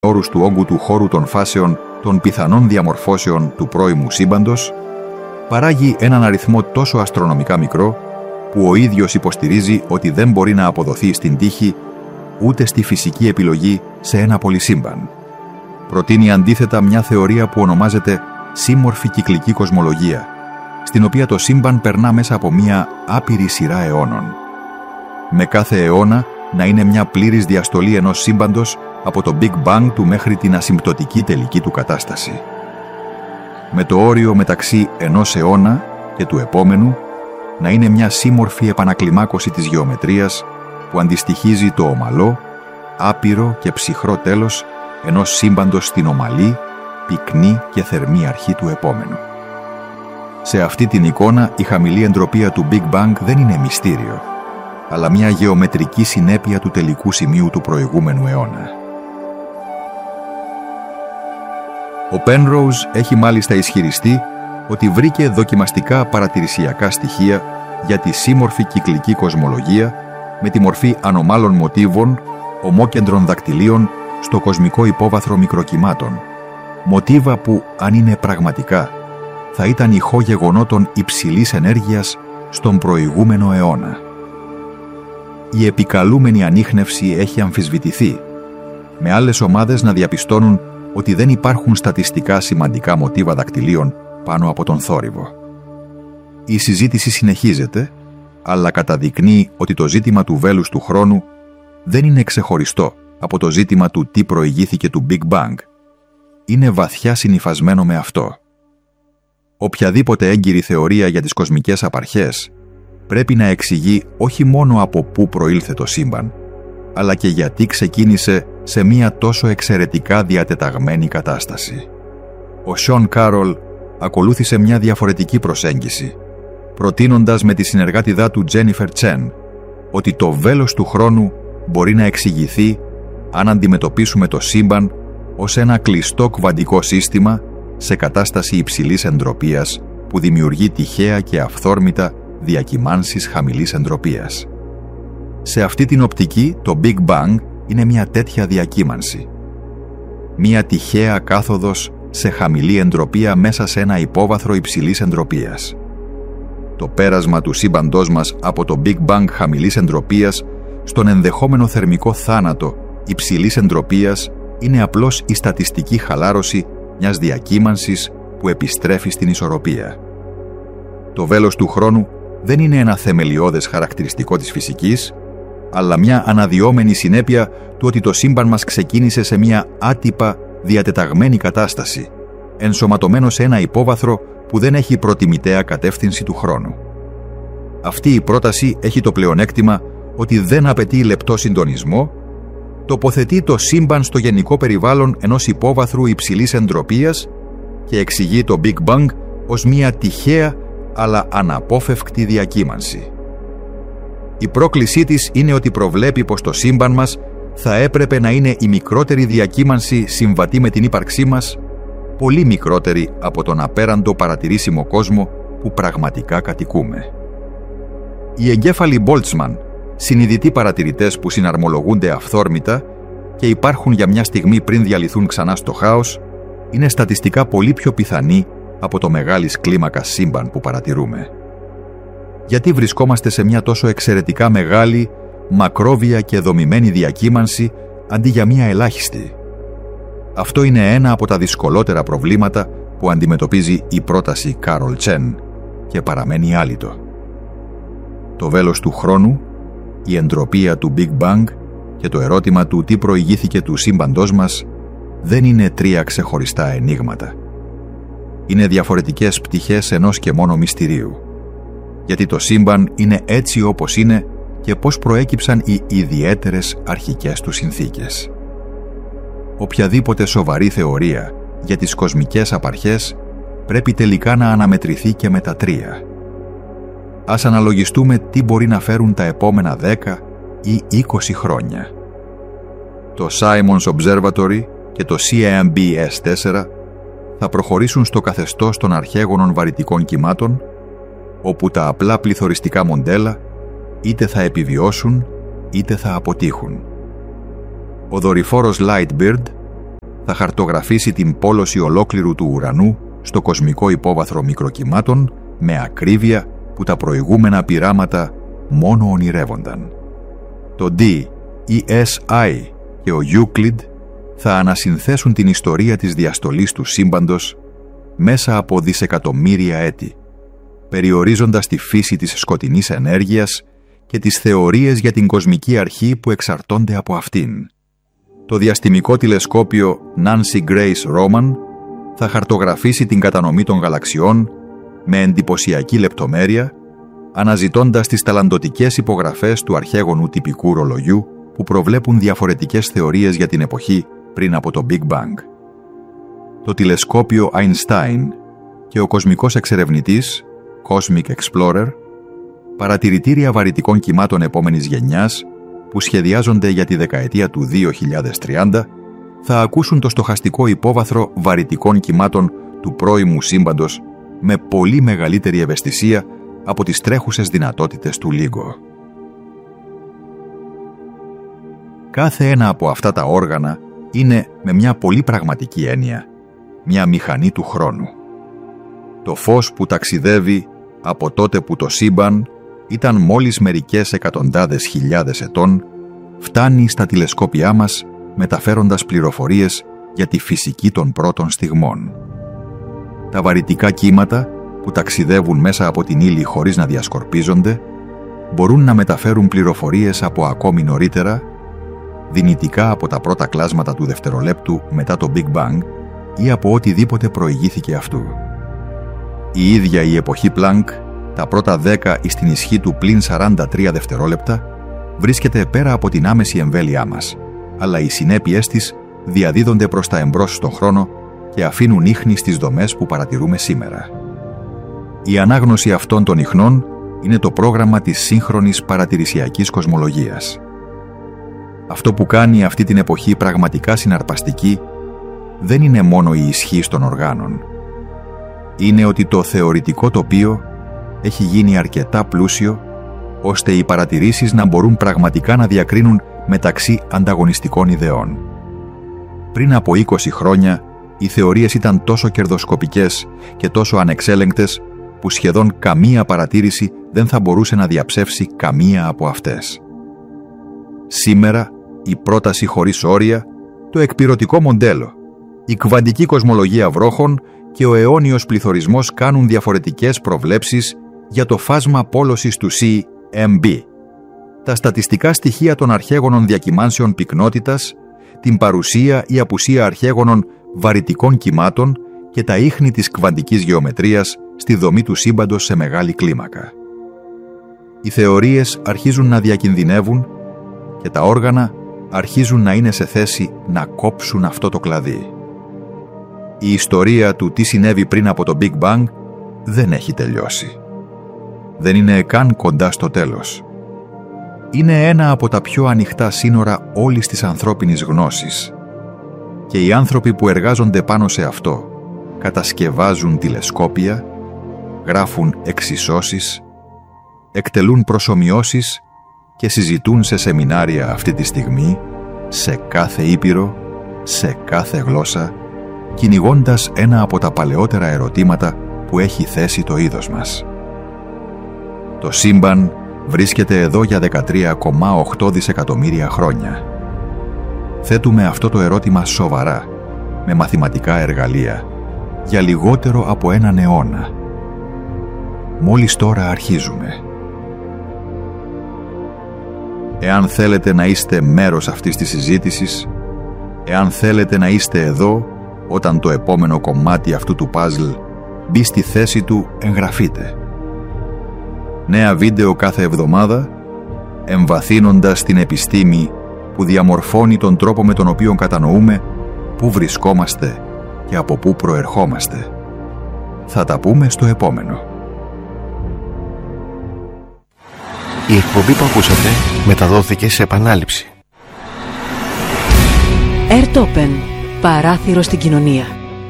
όρους του όγκου του χώρου των φάσεων των πιθανών διαμορφώσεων του πρώιμου σύμπαντος, παράγει έναν αριθμό τόσο αστρονομικά μικρό που ο ίδιος υποστηρίζει ότι δεν μπορεί να αποδοθεί στην τύχη ούτε στη φυσική επιλογή σε ένα πολυσύμπαν. Προτείνει αντίθετα μια θεωρία που ονομάζεται σύμμορφη κυκλική κοσμολογία, στην οποία το σύμπαν περνά μέσα από μια άπειρη σειρά αιώνων. Με κάθε αιώνα να είναι μια πλήρης διαστολή ενός σύμπαντος από το Big Bang του μέχρι την ασυμπτωτική τελική του κατάσταση. Με το όριο μεταξύ ενός αιώνα και του επόμενου να είναι μια σύμμορφη επανακλιμάκωση της γεωμετρίας που αντιστοιχίζει το ομαλό, άπειρο και ψυχρό τέλος ενός σύμπαντος στην ομαλή, πυκνή και θερμή αρχή του επόμενου. Σε αυτή την εικόνα η χαμηλή εντροπία του Big Bang δεν είναι μυστήριο, αλλά μια γεωμετρική συνέπεια του τελικού σημείου του προηγούμενου αιώνα. Ο Penrose έχει μάλιστα ισχυριστεί ότι βρήκε δοκιμαστικά παρατηρησιακά στοιχεία για τη σύμμορφη κυκλική κοσμολογία με τη μορφή ανομάλων μοτίβων, ομόκεντρων δακτυλίων στο κοσμικό υπόβαθρο μικροκυμάτων, μοτίβα που, αν είναι πραγματικά, θα ήταν ηχό γεγονότων υψηλής ενέργειας στον προηγούμενο αιώνα. Η επικαλούμενη ανίχνευση έχει αμφισβητηθεί, με άλλες ομάδες να διαπιστώνουν ότι δεν υπάρχουν στατιστικά σημαντικά μοτίβα δακτυλίων πάνω από τον θόρυβο. Η συζήτηση συνεχίζεται, αλλά καταδεικνύει ότι το ζήτημα του βέλους του χρόνου δεν είναι ξεχωριστό από το ζήτημα του τι προηγήθηκε του Big Bang. Είναι βαθιά συνυφασμένο με αυτό. Οποιαδήποτε έγκυρη θεωρία για τις κοσμικές απαρχές πρέπει να εξηγεί όχι μόνο από πού προήλθε το σύμπαν, αλλά και γιατί ξεκίνησε σε μία τόσο εξαιρετικά διατεταγμένη κατάσταση. Ο Σον Κάρολ ακολούθησε μια διαφορετική προσέγγιση, προτείνοντας με τη συνεργάτιδά του Τζένιφερ Τσεν ότι το βέλος του χρόνου μπορεί να εξηγηθεί αν αντιμετωπίσουμε το σύμπαν ως ένα κλειστό κβαντικό σύστημα σε κατάσταση υψηλής εντροπίας που δημιουργεί τυχαία και αυθόρμητα διακυμάνσεις χαμηλής εντροπίας. Σε αυτή την οπτική, το Big Bang είναι μια τέτοια διακύμανση. Μια τυχαία κάθοδος σε χαμηλή εντροπία μέσα σε ένα υπόβαθρο υψηλής εντροπίας. Το πέρασμα του σύμπαντός μας από το Big Bang χαμηλής εντροπίας στον ενδεχόμενο θερμικό θάνατο υψηλής εντροπίας είναι απλώς η στατιστική χαλάρωση μιας διακύμανσης που επιστρέφει στην ισορροπία. Το βέλος του χρόνου δεν είναι ένα θεμελιώδες χαρακτηριστικό της φυσικής, αλλά μια αναδυόμενη συνέπεια του ότι το σύμπαν μας ξεκίνησε σε μια άτυπα διατεταγμένη κατάσταση, ενσωματωμένο σε ένα υπόβαθρο που δεν έχει προτιμητέα κατεύθυνση του χρόνου. Αυτή η πρόταση έχει το πλεονέκτημα ότι δεν απαιτεί λεπτό συντονισμό, τοποθετεί το σύμπαν στο γενικό περιβάλλον ενός υπόβαθρου υψηλής εντροπίας και εξηγεί το Big Bang ως μια τυχαία αλλά αναπόφευκτη διακύμανση. Η πρόκλησή της είναι ότι προβλέπει πως το σύμπαν μας θα έπρεπε να είναι η μικρότερη διακύμανση συμβατή με την ύπαρξή μας, πολύ μικρότερη από τον απέραντο παρατηρήσιμο κόσμο που πραγματικά κατοικούμε. Οι εγκέφαλοι Μπόλτσμαν, συνειδητοί παρατηρητές που συναρμολογούνται αυθόρμητα και υπάρχουν για μια στιγμή πριν διαλυθούν ξανά στο χάος, είναι στατιστικά πολύ πιο πιθανοί από το μεγάλης κλίμακας σύμπαν που παρατηρούμε. Γιατί βρισκόμαστε σε μια τόσο εξαιρετικά μεγάλη, μακρόβια και δομημένη διακύμανση αντί για μια ελάχιστη? Αυτό είναι ένα από τα δυσκολότερα προβλήματα που αντιμετωπίζει η πρόταση Κάρολ Τσεν και παραμένει άλυτο. Το βέλος του χρόνου, η εντροπία του Big Bang και το ερώτημα του τι προηγήθηκε του σύμπαντός μας δεν είναι τρία ξεχωριστά ενίγματα. Είναι διαφορετικές πτυχές ενός και μόνο μυστηρίου. Γιατί το σύμπαν είναι έτσι όπως είναι και πώς προέκυψαν οι ιδιαίτερες αρχικές του συνθήκες. Οποιαδήποτε σοβαρή θεωρία για τις κοσμικές απαρχές πρέπει τελικά να αναμετρηθεί και με τα τρία. Ας αναλογιστούμε τι μπορεί να φέρουν τα επόμενα 10 ή 20 χρόνια. Το Simons Observatory και το CMB-S4 θα προχωρήσουν στο καθεστώς των αρχαίγωνων βαρυτικών κυμάτων, όπου τα απλά πληθωριστικά μοντέλα είτε θα επιβιώσουν είτε θα αποτύχουν. Ο δορυφόρος Lightbird θα χαρτογραφήσει την πόλωση ολόκληρου του ουρανού στο κοσμικό υπόβαθρο μικροκυμάτων με ακρίβεια που τα προηγούμενα πειράματα μόνο ονειρεύονταν. Το DESI και ο Euclid θα ανασυνθέσουν την ιστορία της διαστολής του σύμπαντος μέσα από δισεκατομμύρια έτη, περιορίζοντας τη φύση της σκοτεινής ενέργειας και τις θεωρίες για την κοσμική αρχή που εξαρτώνται από αυτήν. Το διαστημικό τηλεσκόπιο Nancy Grace Roman θα χαρτογραφήσει την κατανομή των γαλαξιών με εντυπωσιακή λεπτομέρεια, αναζητώντας τις ταλαντωτικές υπογραφές του αρχαίγονου τυπικού ρολογιού που προβλέπουν διαφορετικές θεωρίες για την εποχή πριν από το Big Bang. Το τηλεσκόπιο Einstein και ο κοσμικός εξερευνητής Cosmic Explorer, παρατηρητήρια βαρυτικών κυμάτων επόμενης γενιάς που σχεδιάζονται για τη δεκαετία του 2030, θα ακούσουν το στοχαστικό υπόβαθρο βαρυτικών κυμάτων του πρώιμου σύμπαντος με πολύ μεγαλύτερη ευαισθησία από τις τρέχουσες δυνατότητες του LIGO. Κάθε ένα από αυτά τα όργανα είναι, με μια πολύ πραγματική έννοια, μια μηχανή του χρόνου. Το φως που ταξιδεύει από τότε που το σύμπαν ήταν μόλις μερικές εκατοντάδες χιλιάδες ετών, φτάνει στα τηλεσκόπια μας μεταφέροντας πληροφορίες για τη φυσική των πρώτων στιγμών. Τα βαρυτικά κύματα που ταξιδεύουν μέσα από την ύλη χωρίς να διασκορπίζονται μπορούν να μεταφέρουν πληροφορίες από ακόμη νωρίτερα, δυνητικά από τα πρώτα κλάσματα του δευτερολέπτου μετά το Big Bang ή από οτιδήποτε προηγήθηκε αυτού. Η ίδια η εποχή Planck, τα πρώτα 10 εις την ισχύ του πλην 43 δευτερόλεπτα, βρίσκεται πέρα από την άμεση εμβέλειά μας, αλλά οι συνέπειες της διαδίδονται προς τα εμπρός στον χρόνο και αφήνουν ίχνη στις δομές που παρατηρούμε σήμερα. Η ανάγνωση αυτών των ιχνών είναι το πρόγραμμα της σύγχρονης παρατηρησιακής κοσμολογίας. Αυτό που κάνει αυτή την εποχή πραγματικά συναρπαστική δεν είναι μόνο η ισχύ των οργάνων. Είναι ότι το θεωρητικό τοπίο έχει γίνει αρκετά πλούσιο ώστε οι παρατηρήσεις να μπορούν πραγματικά να διακρίνουν μεταξύ ανταγωνιστικών ιδεών. Πριν από 20 χρόνια, οι θεωρίες ήταν τόσο κερδοσκοπικές και τόσο ανεξέλεγκτες που σχεδόν καμία παρατήρηση δεν θα μπορούσε να διαψεύσει καμία από αυτές. Σήμερα, η πρόταση χωρίς όρια, το εκπηρωτικό μοντέλο, η κβαντική κοσμολογία βρόχων και ο αιώνιος πληθωρισμός κάνουν διαφορετικές προβλέψεις για το φάσμα πόλωσης του CMB. Τα στατιστικά στοιχεία των αρχαίγωνων διακυμάνσεων πυκνότητας, την παρουσία ή απουσία αρχαίγωνων βαρυτικών κυμάτων και τα ίχνη της κβαντικής γεωμετρίας στη δομή του σύμπαντος σε μεγάλη κλίμακα. Οι θεωρίες αρχίζουν να διακινδυνεύουν και τα όργανα αρχίζουν να είναι σε θέση να κόψουν αυτό το κλαδί. Η ιστορία του τι συνέβη πριν από το Big Bang δεν έχει τελειώσει. Δεν είναι καν κοντά στο τέλος. Είναι ένα από τα πιο ανοιχτά σύνορα όλης της ανθρώπινης γνώσης. Και οι άνθρωποι που εργάζονται πάνω σε αυτό κατασκευάζουν τηλεσκόπια, γράφουν εξισώσεις, εκτελούν προσομοιώσεις και συζητούν σε σεμινάρια αυτή τη στιγμή, σε κάθε ήπειρο, σε κάθε γλώσσα, κυνηγώντας ένα από τα παλαιότερα ερωτήματα που έχει θέσει το είδος μας. Το σύμπαν βρίσκεται εδώ για 13,8 δισεκατομμύρια χρόνια. Θέτουμε αυτό το ερώτημα σοβαρά, με μαθηματικά εργαλεία, για λιγότερο από έναν αιώνα. Μόλις τώρα αρχίζουμε. Εάν θέλετε να είστε μέρος αυτής της συζήτησης, εάν θέλετε να είστε εδώ όταν το επόμενο κομμάτι αυτού του παζλ μπει στη θέση του, εγγραφείτε. Νέα βίντεο κάθε εβδομάδα, εμβαθύνοντας την επιστήμη που διαμορφώνει τον τρόπο με τον οποίο κατανοούμε πού βρισκόμαστε και από πού προερχόμαστε. Θα τα πούμε στο επόμενο. Η εκπομπή που ακούσατε μεταδόθηκε σε επανάληψη. Airtopen. Παράθυρο στην κοινωνία.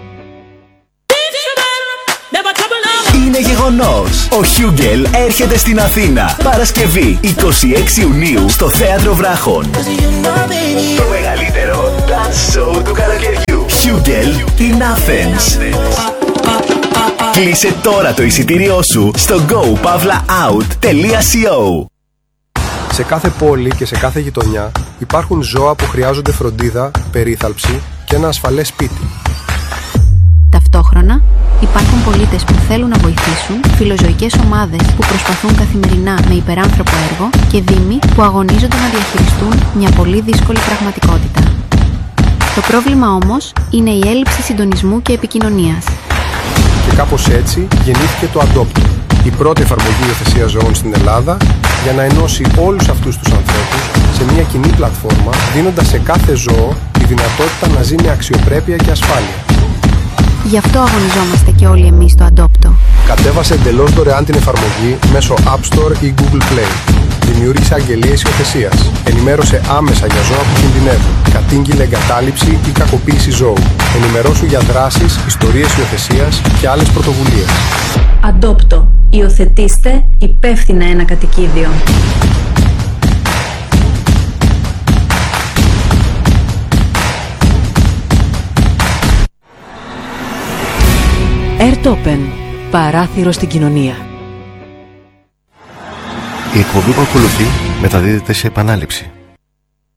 Είναι γεγονός! Ο Χιούγκελ έρχεται στην Αθήνα Παρασκευή 26 Ιουνίου στο Θέατρο Βράχων. Το μεγαλύτερο dance show του καλοκαιριού. Hugel in Athens. Κλείσε τώρα το εισιτήριό σου στο gopavlaout.co. Σε κάθε πόλη και σε κάθε γειτονιά υπάρχουν ζώα που χρειάζονται φροντίδα, περίθαλψη και ένα ασφαλές σπίτι. Ταυτόχρονα, υπάρχουν πολίτες που θέλουν να βοηθήσουν, φιλοζωικές ομάδες που προσπαθούν καθημερινά με υπεράνθρωπο έργο και δήμοι που αγωνίζονται να διαχειριστούν μια πολύ δύσκολη πραγματικότητα. Το πρόβλημα όμως είναι η έλλειψη συντονισμού και επικοινωνίας. Και κάπως έτσι γεννήθηκε το Adopto, η πρώτη εφαρμογή υιοθεσίας ζώων στην Ελλάδα, για να ενώσει όλους αυτούς τους ανθρώπους σε μια κοινή πλατφόρμα, δίνοντας σε κάθε ζώο τη δυνατότητα να ζει με αξιοπρέπεια και ασφάλεια. Γι' αυτό αγωνιζόμαστε και όλοι εμείς στο Adopto. Κατέβασε εντελώς δωρεάν την εφαρμογή μέσω App Store ή Google Play. Δημιούργησε αγγελίες υιοθεσίας. Ενημέρωσε άμεσα για ζώα που κινδυνεύουν. Κατήγγειλε εγκατάλειψη ή κακοποίηση ζώου. Ενημερώσου για δράσεις, ιστορίες υιοθεσίας και άλλες πρωτοβουλίες. Adopto. Υιοθετήστε υπεύθυνα ένα κατοικίδιο. Airtopen. Παράθυρο στην κοινωνία. Η εκπομπή που ακολουθεί μεταδίδεται σε επανάληψη.